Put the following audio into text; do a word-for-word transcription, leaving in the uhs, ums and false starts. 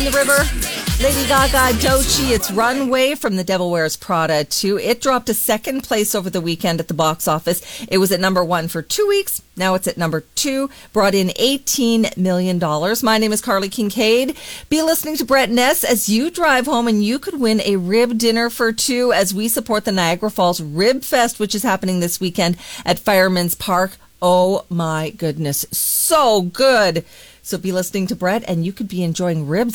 The River, Lady Gaga, Doechii, it's Runway from The Devil Wears Prada two. It dropped a second place over the weekend at the box office. It was at number one for two weeks. Now it's at number two, brought in eighteen million dollars. My name is Carly Kincaid. Be listening to Brett Ness as you drive home, and you could win a rib dinner for two as we support the Niagara Falls Rib Fest, which is happening this weekend at Fireman's Park. Oh my goodness, so good. So be listening to Brett, and you could be enjoying ribs